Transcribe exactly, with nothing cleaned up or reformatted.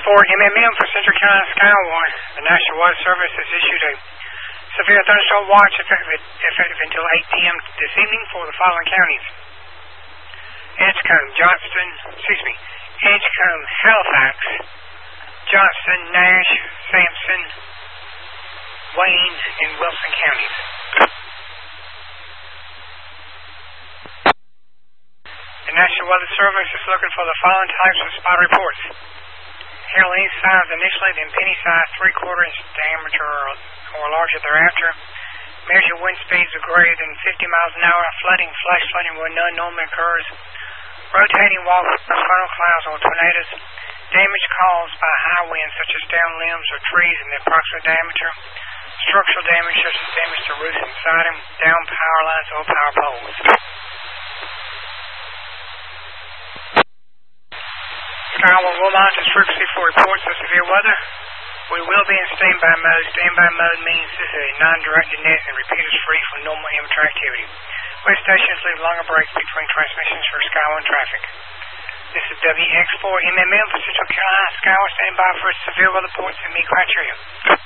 four M M M for Central Carolina Skywatch. The National Weather Service has issued a severe thunderstorm watch effective, effective until eight p m this evening for the following counties: Edgecombe, Johnston, excuse me, Edgecombe, Halifax, Johnston, Nash, Sampson, Wayne, and Wilson counties. The National Weather Service is looking for the following types of spot reports: hail any size initially, then penny size, three-quarter inch diameter or, or larger thereafter. Measure wind speeds of greater than fifty miles an hour. Flooding, flash flooding where none normally occurs. Rotating walls, funnel clouds, or tornadoes. Damage caused by high winds such as down limbs or trees in the approximate diameter. Structural damage such as damage to roofs and siding, down power lines or power poles. Skywatch will monitor frequency for reports of severe weather. We will be in standby mode. Standby mode means this is a non-directed net and repeaters free from normal amateur activity. Weather stations leave longer breaks between transmissions for Skywatch traffic. This is W X four M M M for Central Carolina Skywatch. Standby for severe weather reports and meet criteria.